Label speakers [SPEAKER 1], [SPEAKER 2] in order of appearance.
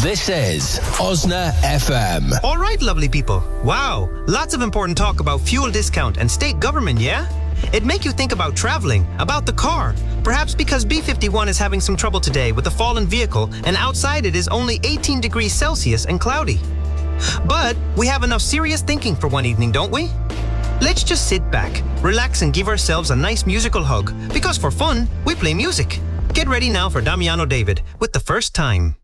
[SPEAKER 1] This is Osna FM.
[SPEAKER 2] All right, lovely people. Wow, lots of important talk about fuel discount and state government, yeah? It make you think about traveling, about the car. Perhaps because B51 is having some trouble today with a fallen vehicle and outside it is only 18 degrees Celsius and cloudy. But we have enough serious thinking for one evening, don't we? Let's just sit back, relax and give ourselves a nice musical hug because for fun, we play music. Get ready now for Damiano David with The First Time.